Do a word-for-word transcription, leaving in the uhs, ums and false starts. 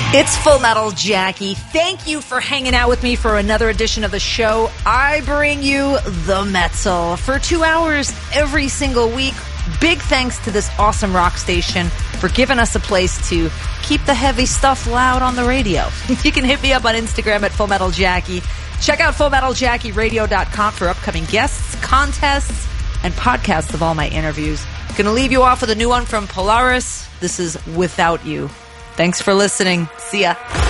It's Full Metal Jackie. Thank you for hanging out with me for another edition of the show. I bring you the metal for two hours every single week. Big thanks to this awesome rock station for giving us a place to keep the heavy stuff loud on the radio. You can hit me up on Instagram at Full Metal Jackie. Check out full metal jackie radio dot com for upcoming guests, contests, and podcasts of all my interviews. Gonna leave you off with a new one from Polaris. This is Without You. Thanks for listening. See ya.